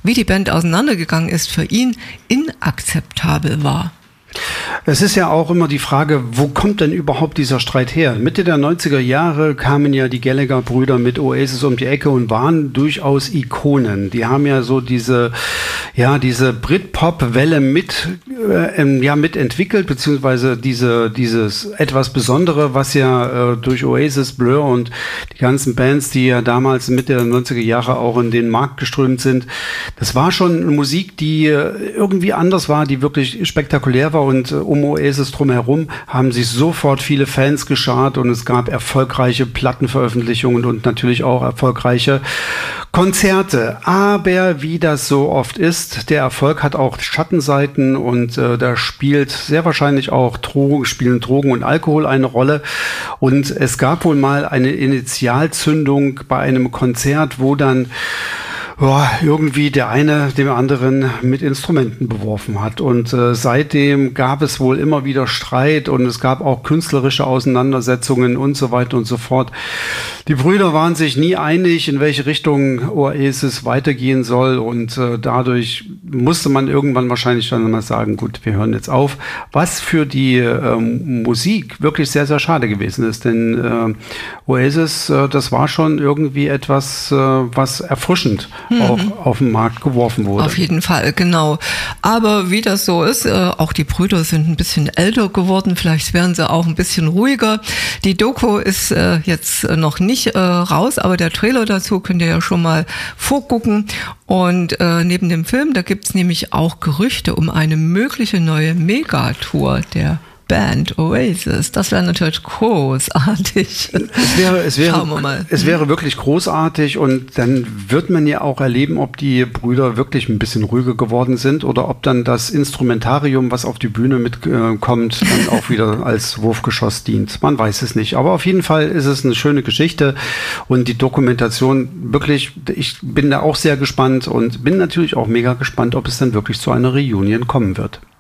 wie die Band auseinandergegangen ist, für ihn inakzeptabel war. Es ist ja auch immer die Frage, wo kommt denn überhaupt dieser Streit her? Mitte der 90er Jahre kamen ja die Gallagher-Brüder mit Oasis um die Ecke und waren durchaus Ikonen. Die haben ja so diese Britpop-Welle mitentwickelt, beziehungsweise dieses etwas Besondere, was ja durch Oasis, Blur und die ganzen Bands, die ja damals Mitte der 90er Jahre auch in den Markt geströmt sind. Das war schon Musik, die irgendwie anders war, die wirklich spektakulär war. Und um Oasis drumherum haben sich sofort viele Fans geschart und es gab erfolgreiche Plattenveröffentlichungen und natürlich auch erfolgreiche Konzerte. Aber wie das so oft ist, der Erfolg hat auch Schattenseiten und da spielt sehr wahrscheinlich auch Drogen und Alkohol eine Rolle. Und es gab wohl mal eine Initialzündung bei einem Konzert, wo dann irgendwie der eine dem anderen mit Instrumenten beworfen hat. Und seitdem gab es wohl immer wieder Streit und es gab auch künstlerische Auseinandersetzungen und so weiter und so fort. Die Brüder waren sich nie einig, in welche Richtung Oasis weitergehen soll und dadurch musste man irgendwann wahrscheinlich dann mal sagen, gut, wir hören jetzt auf. Was für die Musik wirklich sehr, sehr schade gewesen ist, denn Oasis, das war schon irgendwie etwas, was erfrischend auch auf den Markt geworfen wurde. Auf jeden Fall, genau. Aber wie das so ist, auch die Brüder sind ein bisschen älter geworden, vielleicht werden sie auch ein bisschen ruhiger. Die Doku ist jetzt noch nicht raus, aber der Trailer dazu könnt ihr ja schon mal vorgucken. Und neben dem Film, da gibt's nämlich auch Gerüchte um eine mögliche neue Megatour der Band Oasis. Das wäre natürlich großartig. Schauen wir mal. Es wäre wirklich großartig und dann wird man ja auch erleben, ob die Brüder wirklich ein bisschen ruhiger geworden sind oder ob dann das Instrumentarium, was auf die Bühne mitkommt, dann auch wieder als Wurfgeschoss dient. Man weiß es nicht. Aber auf jeden Fall ist es eine schöne Geschichte und die Dokumentation wirklich, ich bin da auch sehr gespannt und bin natürlich auch mega gespannt, ob es dann wirklich zu einer Reunion kommen wird.